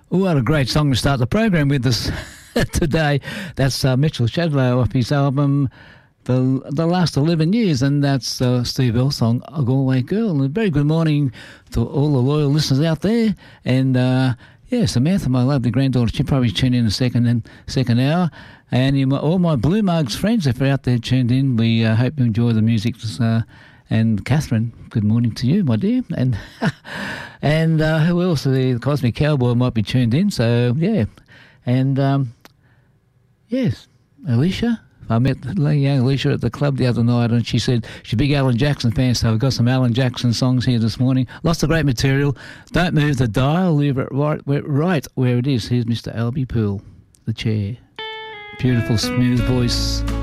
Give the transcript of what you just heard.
What a great song to start the program with us today. That's Mitchell Shadlow off his album The Last 11 Years, and that's Steve Earle's song, A Galway Girl. And a very good morning to all the loyal listeners out there. And Samantha, my lovely granddaughter, she'll probably tune in a second hour. And all my Blue Mugs friends, if you're out there tuned in, we hope you enjoy the music. And Catherine, good morning to you, my dear. And who else? The Cosmic Cowboy might be tuned in. So, yeah. And, yes, Alicia. I met young Alicia at the club the other night, and she said she's a big Alan Jackson fan, so we've got some Alan Jackson songs here this morning. Lots of great material. Don't move the dial. Leave it right where it is. Here's Mr. Albie Poole, the chair. Beautiful, smooth voice.